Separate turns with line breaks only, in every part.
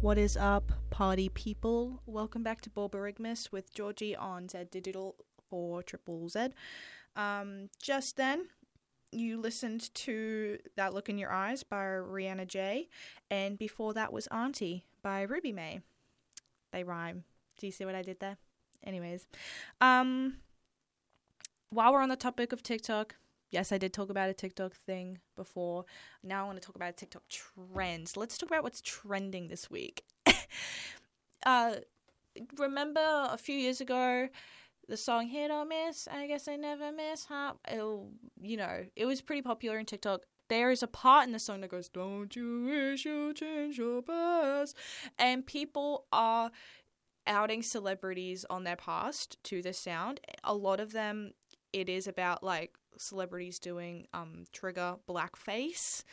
What is up, party people? Welcome back to Borborygmus with Georgie on Z Digital for Triple Z. Just then, you listened to That Look in Your Eyes by Rihanna J, and before that was Auntie by Ruby May. They rhyme. Do you see what I did there? Anyways, while we're on the topic of TikTok, yes, I did talk about a TikTok thing before. Now I want to talk about TikTok trends. Let's talk about what's trending this week. Remember a few years ago, the song Hit or Miss, I guess I never miss, huh? It was pretty popular in TikTok. There is a part in the song that goes, "Don't you wish you change your past?" And people are outing celebrities on their past to this sound. A lot of them, it is about like celebrities doing trigger blackface,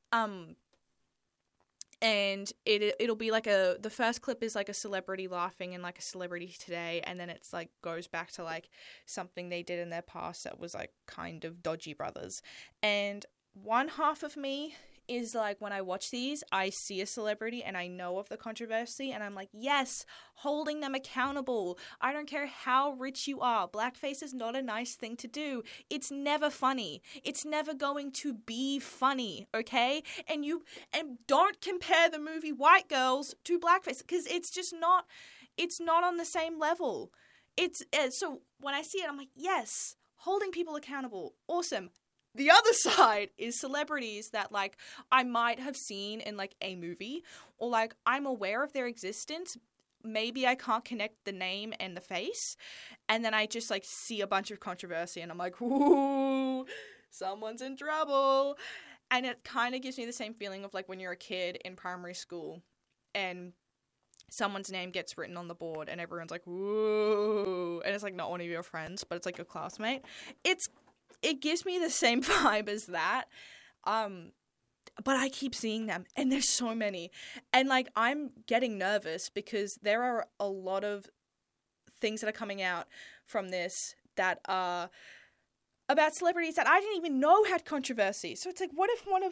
and it'll be like the first clip is like a celebrity laughing and like a celebrity today, and then it's like goes back to like something they did in their past that was like kind of dodgy brothers. And one half of me is like, when I watch these, I see a celebrity and I know of the controversy and I'm like, yes, holding them accountable. I don't care how rich you are. Blackface is not a nice thing to do. It's never funny. It's never going to be funny, okay? And don't compare the movie White Girls to blackface, because it's not on the same level. So when I see it, I'm like, yes, holding people accountable. Awesome. The other side is celebrities that, like, I might have seen in, like, a movie, or, like, I'm aware of their existence. Maybe I can't connect the name and the face, and then I just, like, see a bunch of controversy, and I'm like, ooh, someone's in trouble. And it kind of gives me the same feeling of, like, when you're a kid in primary school, and someone's name gets written on the board, and everyone's like, ooh, and it's, like, not one of your friends, but it's, like, a classmate. It gives me the same vibe as that, but I keep seeing them, and there's so many, and, like, I'm getting nervous because there are a lot of things that are coming out from this that are about celebrities that I didn't even know had controversy. So it's like, what if one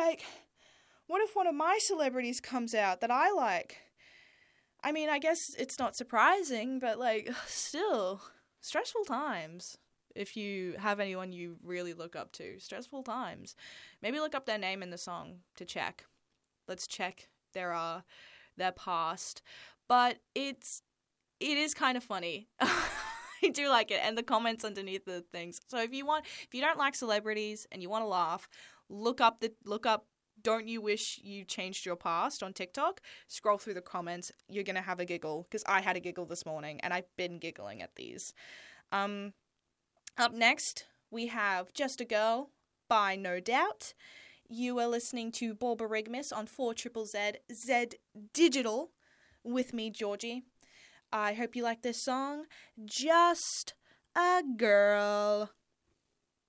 of my celebrities comes out that I like? I mean, I guess it's not surprising, but, like, still, stressful times. If you have anyone you really look up to, stressful times. Maybe look up their name in the song to check. Let's check their past. But it is kind of funny. I do like it, and the comments underneath the things. So if you don't like celebrities and you want to laugh, look up "Don't you wish you changed your past" on TikTok. Scroll through the comments. You're gonna have a giggle, because I had a giggle this morning, and I've been giggling at these. Up next, we have Just a Girl by No Doubt. You are listening to Borborygmus on 4ZZZ Z Digital with me, Georgie. I hope you like this song, Just a Girl.